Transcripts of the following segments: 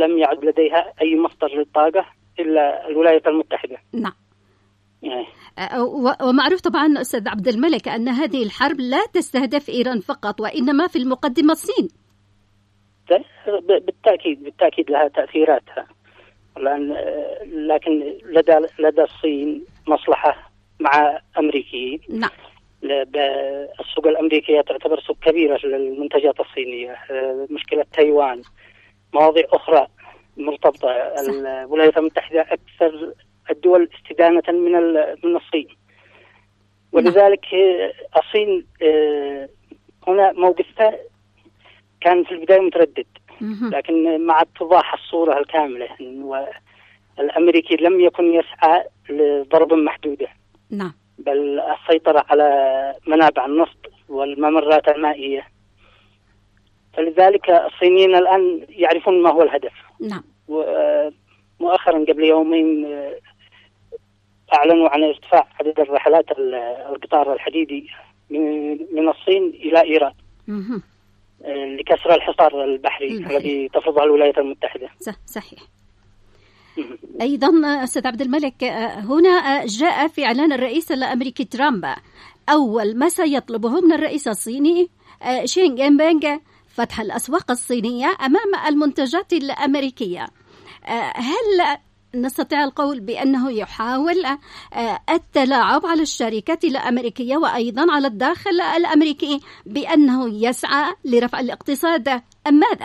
لم يعد لديها أي مصدر للطاقة إلا الولايات المتحدة. نعم. ومعروف طبعا أستاذ عبد الملك أن هذه الحرب لا تستهدف إيران فقط، وإنما في المقدمة الصين. بالتأكيد لها تأثيراتها، لكن لدى الصين مصلحة مع أمريكيين. نعم. السوق الأمريكية تعتبر سوق كبيرة للمنتجات الصينية، مشكلة تايوان، مواضيع أخرى مرتبطة. الولايات المتحدة أكثر الدول استدانة من الصين، ولذلك الصين هنا موقفها كان في البداية متردد، لكن مع اتضاح الصورة الكاملة الأمريكي لم يكن يسعى لضرب محدودة. نعم. بل السيطرة على منابع النفط والممرات المائية، فلذلك الصينيين الآن يعرفون ما هو الهدف. نعم. ومؤخرا قبل يومين أعلنوا عن ارتفاع عدد الرحلات القطار الحديدي من الصين إلى إيران لكسر الحصار البحري الذي تفرضه الولايات المتحدة. صحيح. أيضا أستاذ عبد الملك، هنا جاء في إعلان الرئيس الأمريكي ترامب أول ما سيطلبه من الرئيس الصيني شي جين بينغ فتح الأسواق الصينية أمام المنتجات الأمريكية. هل نستطيع القول بأنه يحاول التلاعب على الشركات الأمريكية وأيضا على الداخل الأمريكي بأنه يسعى لرفع الاقتصاد أم ماذا؟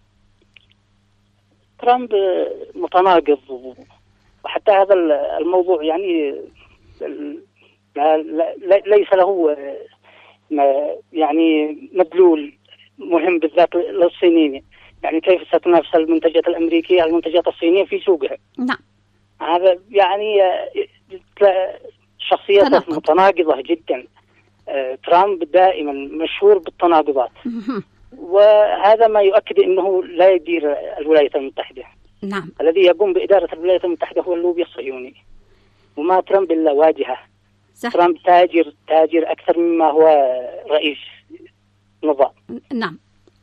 ترامب متناقض، وحتى هذا الموضوع يعني ليس له يعني مدلول مهم بالذات للصينيين. يعني كيف ستنافس المنتجات الأمريكية المنتجات الصينية في سوقها؟ نعم. هذا يعني شخصية متناقضة جدا. ترامب دائما مشهور بالتناقضات، وهذا ما يؤكد أنه لا يدير الولايات المتحدة. نعم. الذي يقوم بإدارة الولايات المتحدة هو اللوبي الصهيوني، وما ترامب إلا واجهة. صح. ترامب تاجر أكثر مما هو رئيس نظام. نعم.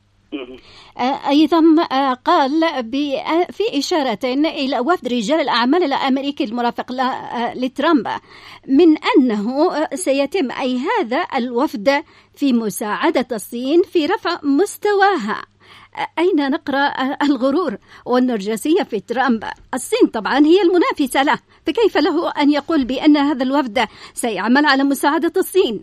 أيضا قال في إشارة إلى وفد رجال الأعمال الأمريكي المرافق لترامب من أنه سيتم أي هذا الوفد في مساعدة الصين في رفع مستواها. أين نقرأ الغرور والنرجسية في ترامب؟ الصين طبعا هي المنافسة له، فكيف له أن يقول بأن هذا الوفد سيعمل على مساعدة الصين؟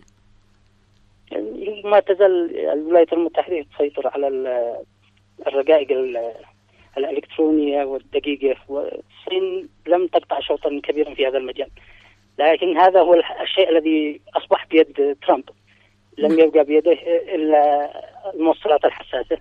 ما تزال الولايات المتحدة تسيطر على الرقائق الإلكترونية والدقيقة، والصين لم تقطع شوطا كبيرا في هذا المجال. لكن هذا هو الشيء الذي أصبح بيد ترامب، لم يبقى بيده إلا الموصلات الحساسة.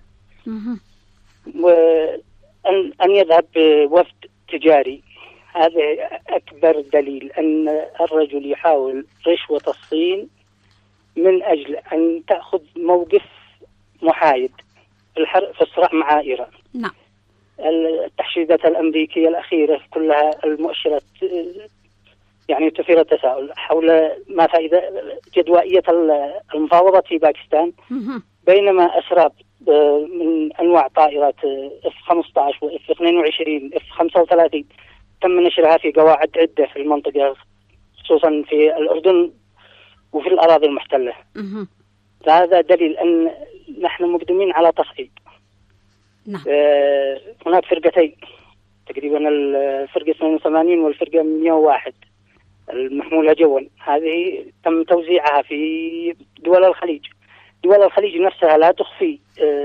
وأن يذهب وفد تجاري، هذا أكبر دليل أن الرجل يحاول رشوة الصين من أجل أن تأخذ موقف محايد في الصراع مع إيران. نعم. التحشيدات الأمريكية الأخيرة كلها المؤشرات يعني تثير التساؤل حول ما فائدة جدوائية المفاوضات في باكستان، بينما أسراب من أنواع طائرات F-15 و F-22 F-35 تم نشرها في قواعد عدة في المنطقة، خصوصا في الأردن وفي الأراضي المحتلة. فهذا دليل أن نحن مقدمين على تصعيد. نعم. هناك فرقتين تقريبا، الفرقة 82 والفرقة 101 المحمولة جوا، هذه تم توزيعها في دول الخليج. دول الخليج نفسها لا تخفي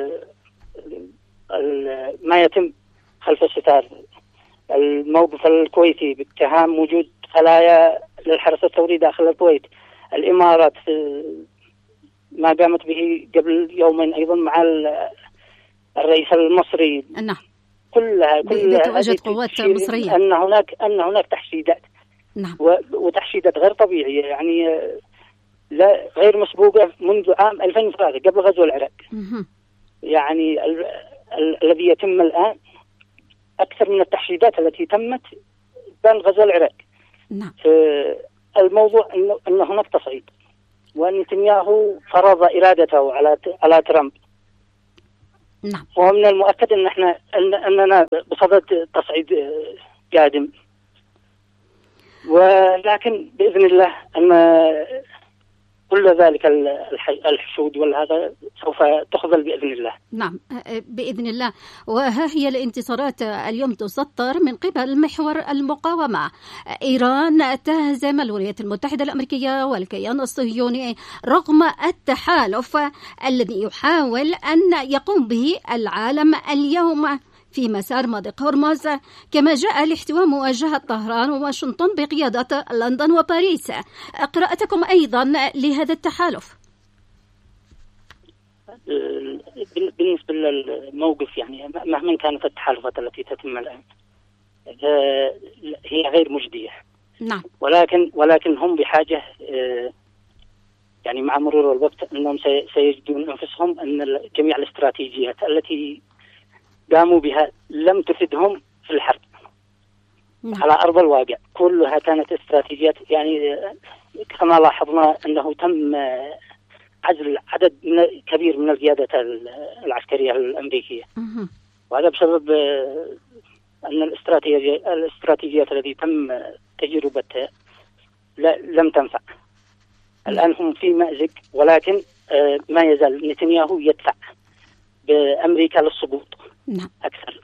ما يتم خلف الستار. الموقف الكويتي باتهام وجود خلايا للحرس الثوري داخل الكويت. الإمارات ما قامت به قبل يومين أيضا مع الرئيس المصري. نعم. كلها توجد قوات مصرية. أن هناك تحشيدات. نعم. وتحشيدات غير طبيعية، يعني لا غير مسبوقة منذ عام 2003 قبل غزو العراق. يعني الذي يتم الآن أكثر من التحشيدات التي تمت بين غزو العراق. نعم. الموضوع أن هناك تصعيد، وأن نتنياهو فرض إرادته على ترامب. نعم. ومن المؤكد أننا بصدد تصعيد قادم، ولكن بإذن الله أن كل ذلك الحشود والهذا سوف تخذل بإذن الله. نعم بإذن الله. وها هي الانتصارات اليوم تسطر من قبل محور المقاومة. إيران تهزم الولايات المتحدة الأمريكية والكيان الصهيوني رغم التحالف الذي يحاول أن يقوم به العالم اليوم في مسار مضيق هرمز، كما جاء لاحتواء مواجهة طهران وواشنطن بقيادة لندن وباريس. قراءتكم أيضا لهذا التحالف؟ بالنسبة للموقف يعني مهما كانت التحالفات التي تتم الآن هي غير مجدية. نعم. ولكن هم بحاجة يعني مع مرور الوقت أنهم سيجدون أنفسهم أن جميع الاستراتيجيات التي قاموا بها لم تفدهم في الحرب. على أرض الواقع كلها كانت استراتيجيات، يعني كما لاحظنا أنه تم عزل عدد كبير من القيادة العسكرية الأمريكية، وهذا بسبب أن الاستراتيجيات التي تم تجربتها لم تنفع. الآن هم في مأزق، ولكن ما يزال نتنياهو يدفع بأمريكا للسقوط. نعم. أكثر.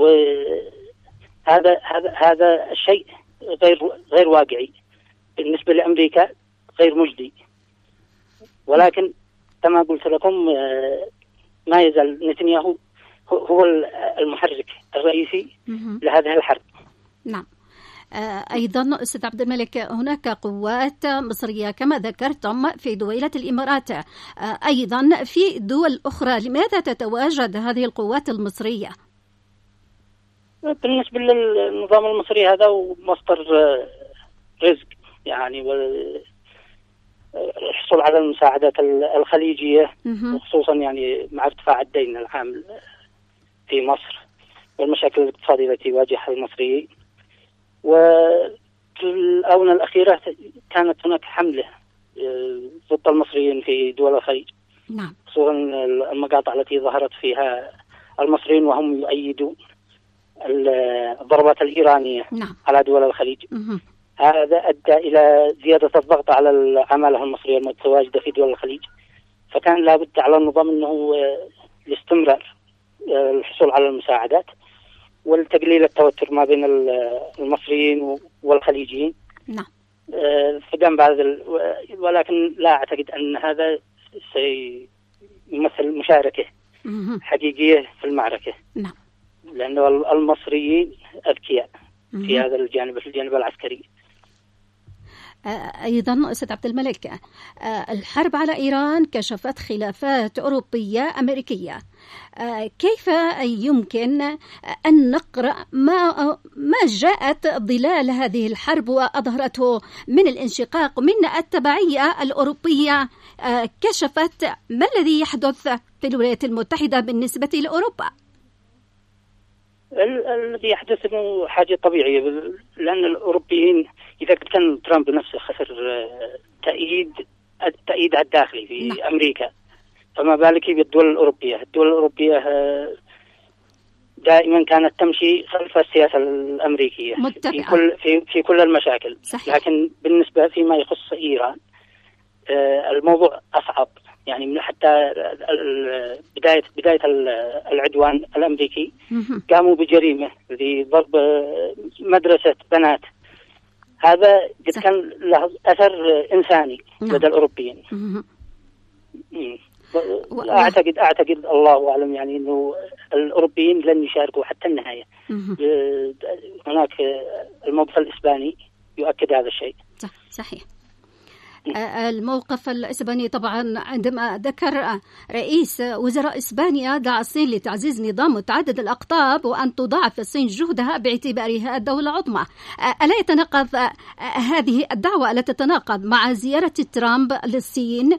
هذا الشيء غير واقعي بالنسبة لأمريكا، غير مجدي. ولكن كما قلت لكم ما يزال نتنياهو هو المحرك الرئيسي لهذه الحرب. نعم. أيضا أستاذ عبد الملك، هناك قوات مصرية كما ذكرتم في دويلة الإمارات، أيضا في دول أخرى. لماذا تتواجد هذه القوات المصرية؟ بالنسبة للنظام المصري هذا مصدر رزق، يعني والحصول على المساعدات الخليجية، وخصوصا يعني مع ارتفاع الدين العام في مصر والمشاكل الاقتصادية التي يواجهها المصريين. وفي الآونة الأخيرة كانت هناك حملة ضد المصريين في دول الخليج. نعم. خصوصا المقاطع التي ظهرت فيها المصريين وهم يؤيدون الضربات الإيرانية. نعم. على دول الخليج. هذا أدى إلى زيادة الضغط على العمالة المصرية المتواجدة في دول الخليج، فكان لابد على النظام أنه الاستمرار الحصول على المساعدات والتقليل التوتر ما بين المصريين والخليجيين. نعم. فقام بعد ولكن لا أعتقد أن هذا سيمثل مشاركة حقيقية في المعركة. نعم. لأن المصريين أذكياء في هذا الجانب، في الجانب العسكري. أيضا أستاذ عبد الملك، الحرب على إيران كشفت خلافات أوروبية أمريكية. كيف يمكن أن نقرأ ما جاءت ظلال هذه الحرب وأظهرته من الانشقاق من التبعية الأوروبية؟ كشفت ما الذي يحدث في الولايات المتحدة بالنسبة لأوروبا؟ الذي يحدث انه حاجه طبيعيه، لان الاوروبيين اذا كان ترامب نفسه خسر تأييد الداخلي في نعم. امريكا، فما بالك بالدول الاوروبيه. الدول الاوروبيه دائما كانت تمشي خلف السياسه الامريكيه متبعة في كل المشاكل. صحيح. لكن بالنسبه فيما يخص ايران الموضوع اصعب، يعني حتى بداية العدوان الأمريكي قاموا بجريمة لضرب مدرسة بنات. هذا قد كان له أثر إنساني لدى الأوروبيين. أعتقد الله أعلم يعني أنه الأوروبيين لن يشاركوا حتى النهاية. هناك الموقف الإسباني يؤكد هذا الشيء. صحيح. الموقف الإسباني طبعا عندما ذكر رئيس وزراء إسبانيا دعا الصين لتعزيز نظام متعدد الأقطاب وأن تضاعف الصين جهدها باعتبارها دولة عظمى. ألا يتناقض هذه الدعوة، ألا تتناقض مع زيارة ترامب للصين؟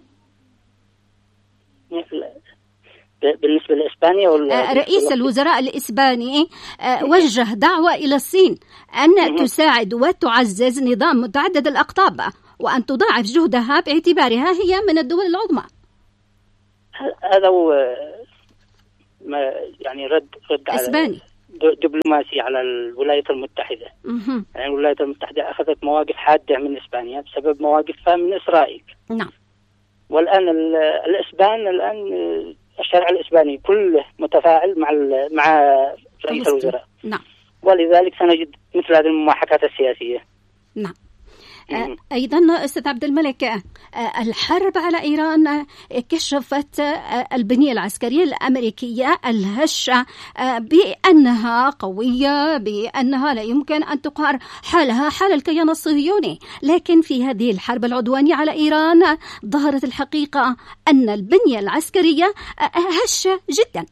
بالنسبة لإسبانيا رئيس الوزراء الإسباني وجه دعوة إلى الصين أن تساعد وتعزز نظام متعدد الأقطاب وأن تضاعف جهدها باعتبارها هي من الدول العظمى. هذا هو يعني رد إسباني على دبلوماسي على الولايات المتحدة. يعني الولايات المتحدة أخذت مواقف حادة من إسبانيا بسبب مواقفها من إسرائيل. نعم. والآن الإسبان الشارع الإسباني كله متفاعل مع رئيس الوزراء. نعم. ولذلك سنجد مثل هذه المماحكات السياسية. نعم. أيضا أستاذ عبد الملك، الحرب على إيران كشفت البنية العسكرية الأمريكية الهشة بأنها قوية، بأنها لا يمكن أن تقهر حالها حال الكيان الصهيوني. لكن في هذه الحرب العدوانية على إيران ظهرت الحقيقة أن البنية العسكرية هشة جدا.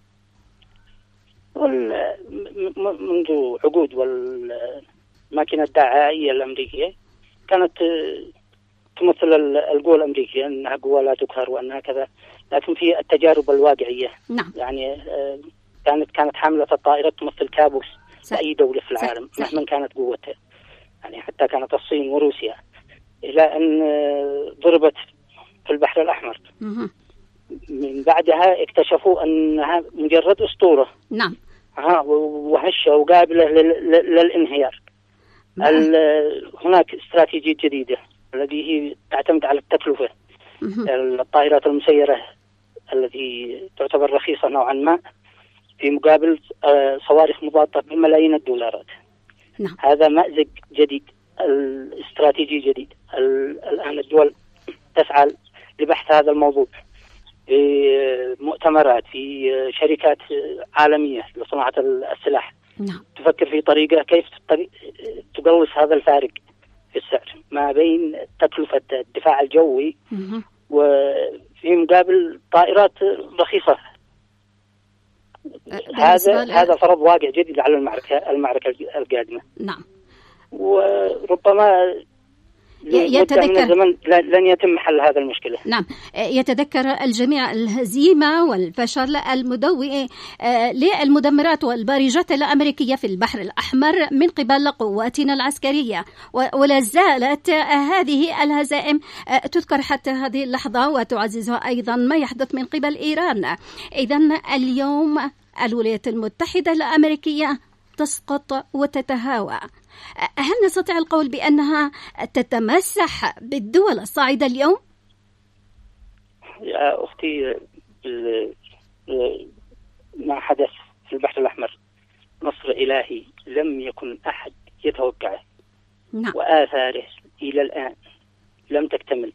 منذ عقود والماكينة الدعائية الأمريكية كانت تمثل القوى الأمريكية أنها قوة لا تقهر وأنها كذا، لكن في التجارب الواقعية نعم. يعني كانت حاملة الطائرة تمثل كابوس لأي دولة في العالم مهما كانت قوتها. يعني حتى كانت الصين وروسيا، إلى أن ضربت في البحر الأحمر. من بعدها اكتشفوا أنها مجرد أسطورة. نعم. وهشة وقابلة للانهيار. هناك استراتيجية جديدة التي هي تعتمد على التكلفة. الطائرات المسيرة التي تعتبر رخيصة نوعا ما في مقابل صواريخ مضادة بملايين الدولارات. نعم. هذا مأزق جديد، الاستراتيجي جديد. الآن الدول تسعى لبحث هذا الموضوع في مؤتمرات، في شركات عالمية لصناعة السلاح. نعم. تفكر في طريقة كيف تقلص هذا الفارق في السعر ما بين تكلفة الدفاع الجوي وفي مقابل طائرات رخيصة. هذا فرض واقع جديد على المعركة القادمة. نعم. وربما يتذكر لن يتم حل هذا المشكلة. نعم. يتذكر الجميع الهزيمة والفشل المدوي للمدمرات والبارجات الأمريكية في البحر الأحمر من قبل قواتنا العسكرية، ولا زالت هذه الهزائم تذكر حتى هذه اللحظة، وتعززها أيضا ما يحدث من قبل إيران. إذن اليوم الولايات المتحدة الأمريكية تسقط وتتهاوى. هل نستطيع القول بأنها تتمسح بالدول الصاعدة اليوم؟ يا أختي، ما حدث في البحر الأحمر نصر إلهي لم يكن أحد يتوقعه. نعم. وآثاره إلى الآن لم تكتمل.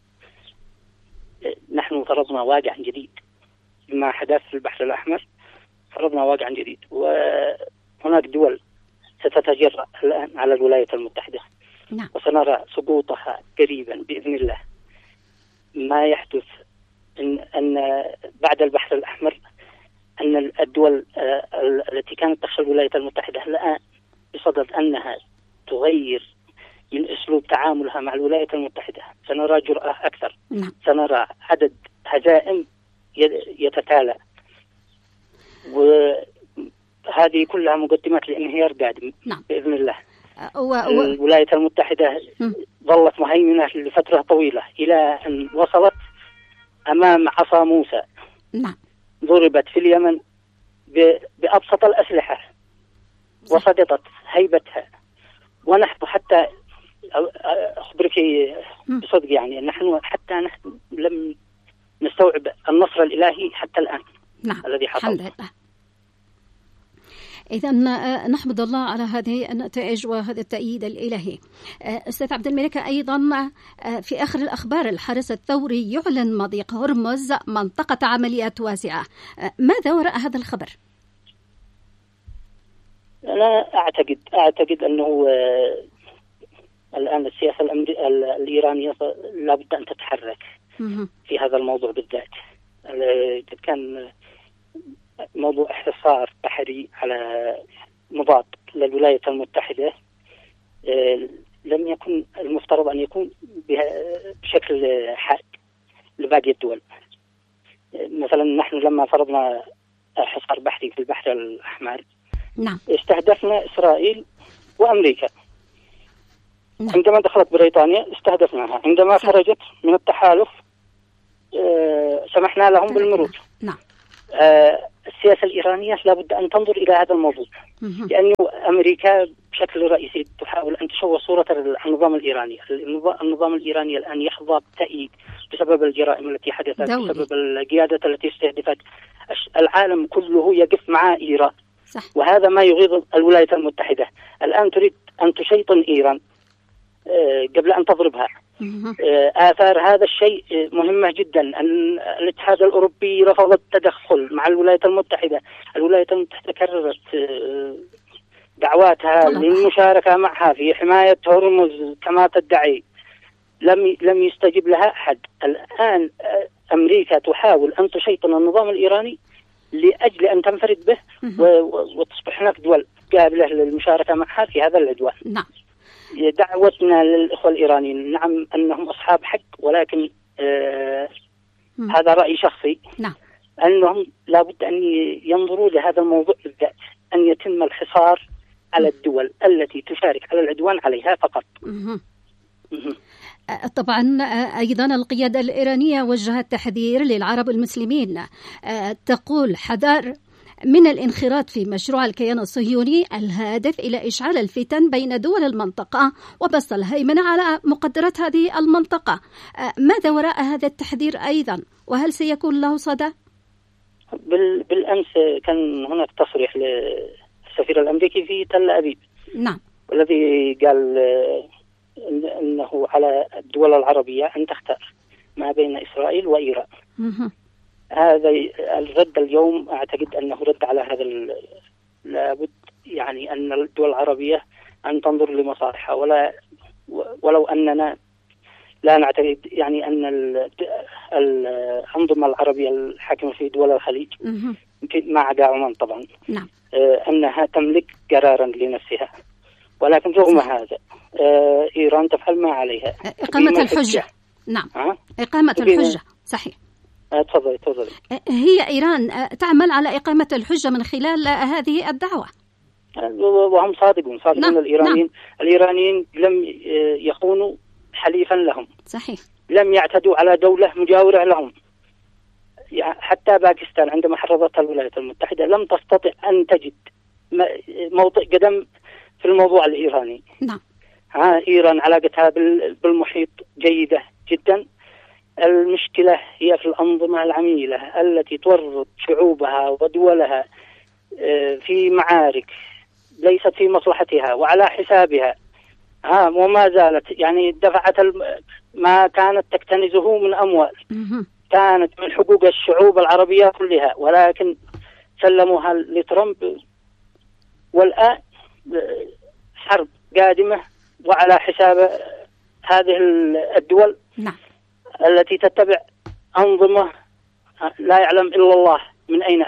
نحن فرضنا واقعا جديد بما حدث في البحر الأحمر، فرضنا واقعا جديد، وهناك دول ستتجرأ الآن على الولايات المتحدة. نعم. وسنرى سقوطها قريبا بإذن الله. ما يحدث أن بعد البحر الأحمر أن الدول التي كانت تخشى الولايات المتحدة الآن بصدد أنها تغير من أسلوب تعاملها مع الولايات المتحدة. سنرى جرأة أكثر. نعم. سنرى عدد هزائم يتتالى، وهذه كلها مقدمات لانهيار قادم. نعم. بإذن الله. الولايات المتحدة ظلت مهيمنة لفترة طويلة إلى أن وصلت أمام عصا موسى. نعم. ضربت في اليمن بأبسط الأسلحة وصدقت هيبتها. ونحن حتى أخبرك بصدق، يعني نحن لم نستوعب النصر الإلهي حتى الآن. نعم. الذي حصل. الحمد لله. إذا نحمد الله على هذه النتائج وهذا التأييد الإلهي. أستاذ عبد الملك، أيضا في آخر الأخبار الحرس الثوري يعلن مضيق هرمز منطقة عمليات واسعة. ماذا وراء هذا الخبر؟ أنا أعتقد أنه الآن السياسة الإيرانية لابد أن تتحرك في هذا الموضوع بالذات. كان موضوع احتصار بحري على مضاد للولايات المتحدة لم يكن المفترض أن يكون بشكل حاد لباقي الدول. مثلا نحن لما فرضنا حصار بحري في البحر الأحمر، نعم، استهدفنا إسرائيل وأمريكا. نعم. عندما دخلت بريطانيا استهدفناها، عندما خرجت من التحالف سمحنا لهم بالمرور. نعم. السياسة الإيرانية لابد أن تنظر إلى هذا الموضوع، لأنه أمريكا بشكل رئيسي تحاول أن تشوه صورة النظام الإيراني. النظام الإيراني الآن يحظى بتأييد بسبب الجرائم التي حدثت، بسبب القيادة التي استهدفت. العالم كله يقف مع إيران، صح. وهذا ما يغيظ الولايات المتحدة. الآن تريد أن تشيطن إيران قبل أن تضربها. آثار هذا الشيء مهمة جدا. أن الاتحاد الأوروبي رفض التدخل مع الولايات المتحدة. الولايات المتحدة كررت دعواتها للمشاركة معها في حماية هرمز كما تدعي، لم يستجب لها أحد. الآن أمريكا تحاول أن تشيطن النظام الإيراني لأجل أن تنفرد به وتصبح هناك دول قابلة للمشاركة معها في هذا العدوان. نعم. دعوتنا للإخوة الإيرانيين، نعم أنهم أصحاب حق، ولكن هذا رأي شخصي. نعم. أنهم لابد أن ينظروا لهذا الموضوع بالذات، أن يتم الحصار على الدول التي تشارك على العدوان عليها فقط. طبعا أيضا القيادة الإيرانية وجهت تحذير للعرب المسلمين، تقول حذار من الانخراط في مشروع الكيان الصهيوني الهادف إلى إشعال الفتن بين دول المنطقة وبسط الهيمنة على مقدرات هذه المنطقة. ماذا وراء هذا التحذير أيضا، وهل سيكون له صدى؟ بالأمس كان هناك تصريح للسفير الأمريكي في تل أبيب. نعم. والذي قال أنه على الدول العربية أن تختار ما بين إسرائيل وإيران. هذا الرد اليوم أعتقد أنه رد على هذا. لابد يعني أن الدول العربية أن تنظر لمصالحها، ولو أننا لا نعتقد يعني أن الأنظمة العربية الحاكمة في دول الخليج ما عدا عمان طبعا، نعم. أنها تملك قرارا لنفسها، ولكن رغم هذا إيران تفعل ما عليها. إقامة الحجة. نعم. إقامة الحجة. صحيح. تفضلي. هي إيران تعمل على إقامة الحجة من خلال هذه الدعوة، وهم صادقون. نعم. الإيرانيين لم يخونوا حليفا لهم. صحيح. لم يعتدوا على دولة مجاورة لهم. حتى باكستان عندما حرضتها الولايات المتحدة لم تستطع أن تجد موطئ قدم في الموضوع الإيراني. نعم. إيران علاقتها بالمحيط جيدة جدا. المشكلة هي في الأنظمة العميلة التي تورط شعوبها ودولها في معارك ليست في مصلحتها وعلى حسابها. وما زالت يعني دفعت ما كانت تكتنزه من أموال كانت من حقوق الشعوب العربية كلها، ولكن سلموها لترامب، والآن حرب قادمة وعلى حساب هذه الدول. نعم. التي تتبع أنظمة لا يعلم إلا الله من أين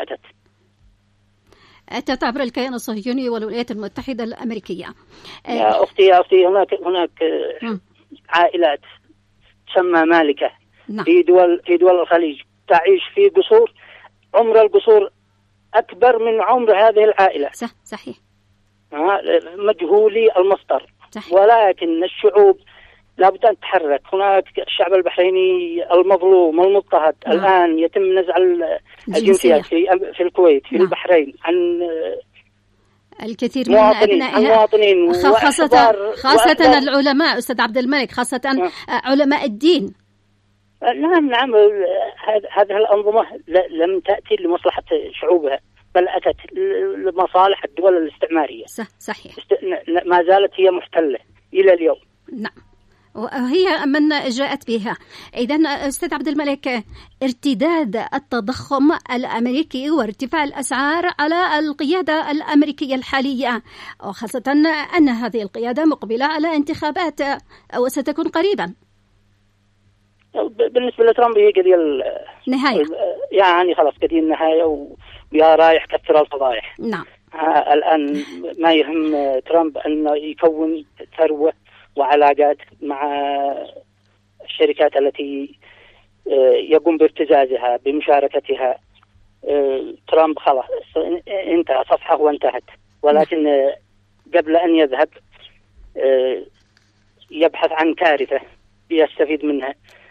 أتت عبر الكيان الصهيوني والولايات المتحدة الأمريكية. يا أختي هناك عائلات تسمى مالكة. نعم. في دول الخليج تعيش في قصور، عمر القصور أكبر من عمر هذه العائلة. صحيح. مجهولي المصدر. صحيح. ولكن الشعوب لابد أن تتحرك. هناك الشعب البحريني المظلوم المضطهد. نعم. الآن يتم نزع الجنسيات في الكويت، في البحرين، عن الكثير من المواطنين، خاصة العلماء أستاذ عبد الملك، خاصة علماء الدين. نعم. هذه الأنظمة لم تأتي لمصلحة شعوبها، بل أتت لمصالح الدول الاستعمارية. صحيح. ما زالت هي محتلة إلى اليوم. نعم. وهي من جاءت بها. إذن أستاذ عبد الملك، ارتداد التضخم الأمريكي وارتفاع الأسعار على القيادة الأمريكية الحالية، وخاصة أن هذه القيادة مقبلة على انتخابات وستكون قريبا. بالنسبة لترامب هي قضية النهاية، يعني خلاص قضية النهاية، ويا رايح كثر الفضايح. نعم. الآن ما يهم ترامب أن يكون ثروة وعلاقات مع الشركات التي يقوم بابتزازها بمشاركتها. ترامب خلاص انتهى صفحة وانتهت، ولكن قبل أن يذهب يبحث عن كارثة يستفيد منها.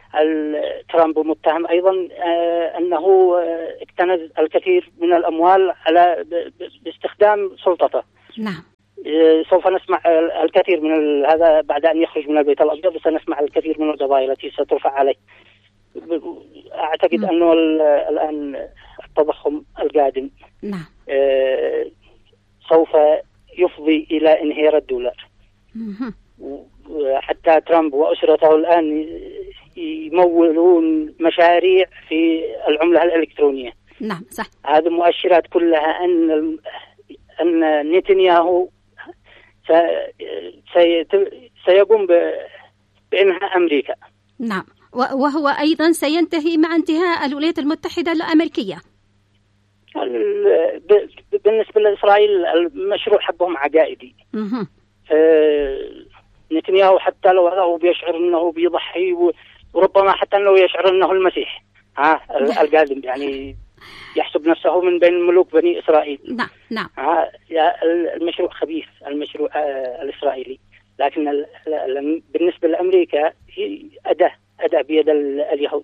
ترامب متهم أيضا أنه اكتنز الكثير من الأموال على باستخدام سلطته. نعم. سوف نسمع الكثير من هذا بعد أن يخرج من البيت الأبيض، وسنسمع الكثير من القضايا التي سترفع عليه. أعتقد أنه الآن التضخم القادم نعم سوف يفضي إلى انهيار الدولار. حتى ترامب وأسرته الآن يمولون مشاريع في العملة الإلكترونية. نعم صح. هذه مؤشرات كلها أن نتنياهو سيقوم بإنهاء أمريكا. نعم، وهو أيضا سينتهي مع انتهاء الولايات المتحدة الأمريكية. بالنسبة لإسرائيل المشروع حقهم عقائدي. نتنياهو حتى لو بيشعر أنه بيضحي، وربما حتى لو يشعر أنه المسيح القادم، يعني يحسب نفسه من بين ملوك بني إسرائيل. نعم نعم. المشروع خبيث، المشروع الإسرائيلي، لكن بالنسبة لأمريكا هي أداة بيد اليهود.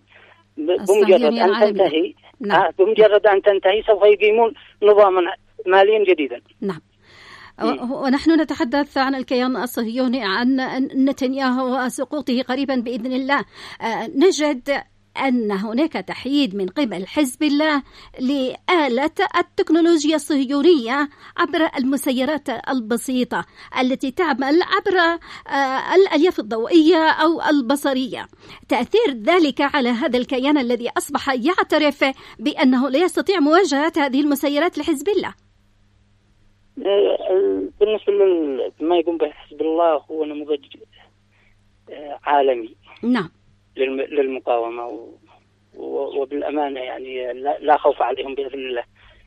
بمجرد أن تنتهي سوف يقيمون نظاما ماليا جديدا. نعم. ونحن نتحدث عن الكيان الصهيوني، عن نتنياهو وسقوطه قريبا بإذن الله. نجد أن هناك تحييد من قبل حزب الله لآلة التكنولوجيا الصهيونية عبر المسيرات البسيطة التي تعمل عبر الألياف الضوئية أو البصرية. تأثير ذلك على هذا الكيان الذي أصبح يعترف بأنه لا يستطيع مواجهة هذه المسيرات لحزب الله. بالنسبة لما يقوم به حزب الله هو نموذج عالمي. نعم. للمقاومة، وبالأمانة يعني لا خوف عليهم بإذن الله.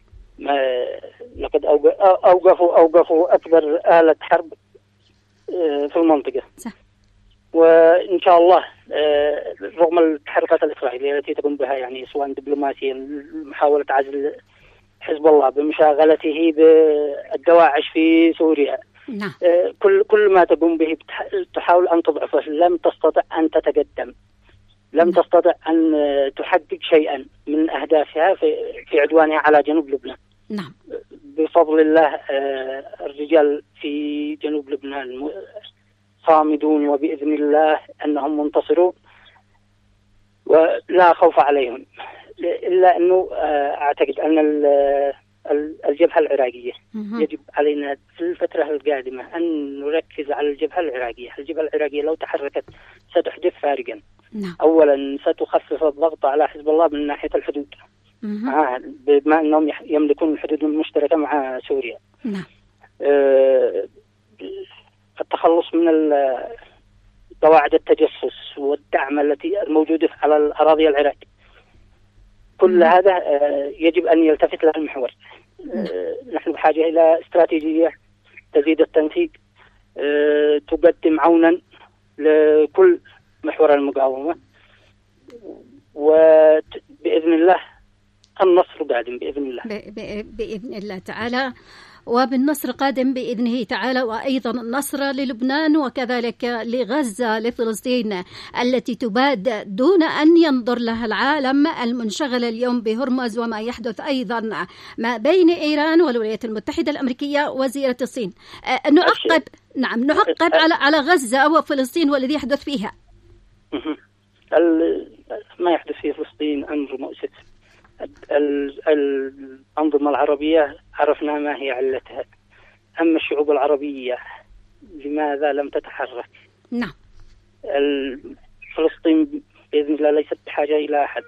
لقد أوقفوا أكبر آلة حرب في المنطقة. صح. وإن شاء الله رغم التحركات الإسرائيلية التي تقوم بها، يعني سواء دبلوماسيا، محاولة عزل حزب الله بمشاغلته بالدواعش في سوريا. نعم. كل ما تقوم به تحاول أن تضعفه. لم تستطع أن تتقدم، لم تستطع أن تحقق شيئا من أهدافها في عدوانها على جنوب لبنان. نعم. بفضل الله الرجال في جنوب لبنان صامدون، وبإذن الله أنهم منتصرون ولا خوف عليهم. إلا أنه أعتقد أن الجبهة العراقية يجب علينا في الفترة القادمة أن نركز على الجبهة العراقية. الجبهة العراقية لو تحركت ستحدث فارقا. نعم. أولا ستخفف الضغط على حزب الله من ناحية الحدود، بما أنهم يملكون الحدود المشتركة مع سوريا. نعم. التخلص من قواعد التجسس والدعم التي الموجودة على الأراضي العراق، كل هذا يجب أن يلتفت له المحور. نحن بحاجة إلى استراتيجية تزيد التنسيق، تقدم عونا لكل محور المقاومة، وبإذن الله النصر قادم بإذن الله. بإذن الله تعالى، وبالنصر قادم بإذنه تعالى، وأيضا النصر للبنان وكذلك لغزة لفلسطين التي تباد دون أن ينظر لها العالم المنشغل اليوم بهرمز، وما يحدث أيضا ما بين إيران والولايات المتحدة الأمريكية وزيرة الصين. نعقب على غزة وفلسطين والذي يحدث فيها. ما يحدث في فلسطين أمر مؤسف. الأنظمة العربية عرفنا ما هي علتها، أما الشعوب العربية لماذا لم تتحرك؟ نعم. فلسطين بإذن الله ليست بحاجة إلى أحد.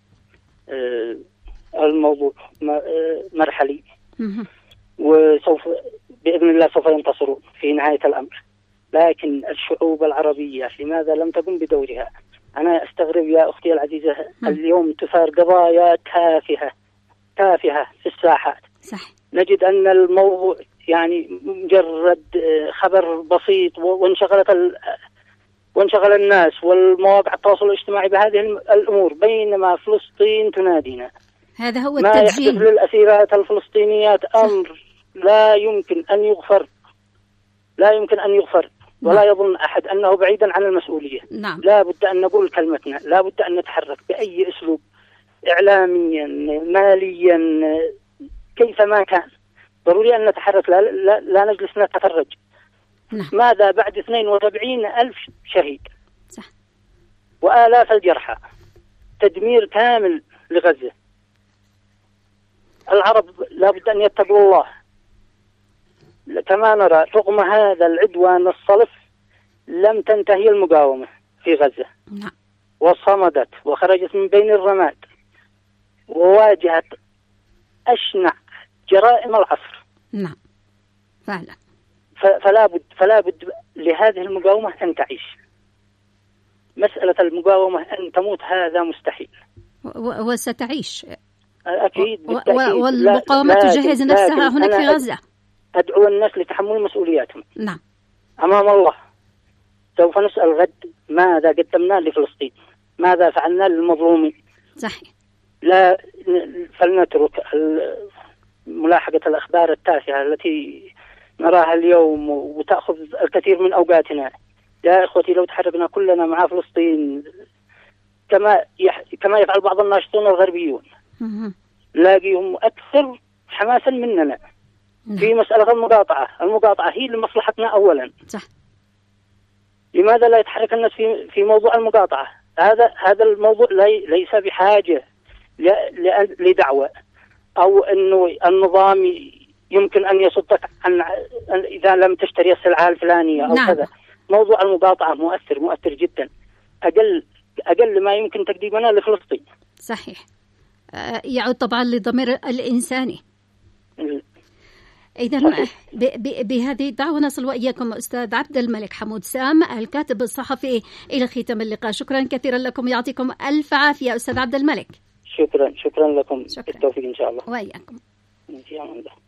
الموضوع مرحلي، وسوف بإذن الله سوف ينتصرون في نهاية الأمر. لكن الشعوب العربية لماذا لم تقم بدورها؟ أنا أستغرب يا أختي العزيزة، اليوم تثار قضايا تافهة في الساحات. صح. نجد أن الموضوع يعني مجرد خبر بسيط، وانشغل الناس والمواقع التواصل الاجتماعي بهذه الأمور، بينما فلسطين تنادينا. هذا هو ما يحدث للأسيرات الفلسطينيات أمر لا يمكن أن يغفر. ولا يظن أحد أنه بعيدا عن المسؤولية. نعم. لا بد أن نقول كلمتنا، لا بد أن نتحرك بأي أسلوب، إعلاميا ماليا كيفما كان، ضروري أن نتحرك. لا نجلس نتفرج. نعم. ماذا بعد 42,000 شهيد صح. وآلاف الجرحى، تدمير كامل لغزة. العرب لا بد أن يتقوا الله. كما نرى رغم هذا العدوان الصلف لم تنتهي المقاومة في غزة. نعم. وصمدت وخرجت من بين الرماد وواجهت أشنع جرائم العصر. نعم فعلا. فلا بد لهذه المقاومة أن تعيش. مسألة المقاومة أن تموت هذا مستحيل. وستعيش أكيد. والمقاومة تجهز نفسها هناك في غزة. أدعو الناس لتحمل مسؤولياتهم. نعم. أمام الله سوف نسأل غد ماذا قدمنا لفلسطين، ماذا فعلنا للمظلومين. صحيح. لا فلنترك ملاحقة الأخبار التافهة التي نراها اليوم وتأخذ الكثير من أوقاتنا. يا إخوتي لو تحركنا كلنا مع فلسطين كما يفعل بعض الناشطون الغربيون، لاقيهم أكثر حماسا مننا في مسألة المقاطعة هي لمصلحتنا أولا. صح. لماذا لا يتحرك الناس في موضوع المقاطعة؟ هذا الموضوع ليس بحاجة لدعوة أو أنه النظام يمكن أن يصدك عن إذا لم تشتري السلعة الفلانية أو نعم. كذا. موضوع المقاطعة مؤثر جدا، أقل ما يمكن تقديمنا لفلسطين. صحيح. يعود طبعا للضمير الإنساني. إذن بهذه الدعوة نصل وإياكم أستاذ عبد الملك حمود سام الكاتب الصحفي إلى ختام اللقاء. شكرا كثيرا لكم، يعطيكم ألف عافية أستاذ عبد الملك. شكرا لكم. بالتوفيق إن شاء الله. وإياكم. إن شاء الله.